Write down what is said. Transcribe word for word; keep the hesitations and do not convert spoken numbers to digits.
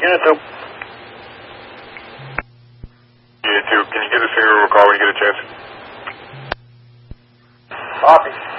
Unit two. Unit two, can you give us a call when you get a chance? Copy.